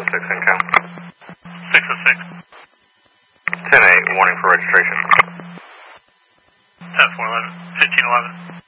6 income. 6 of 6. 10-8, warning for registration. 10-4-11, 15-11.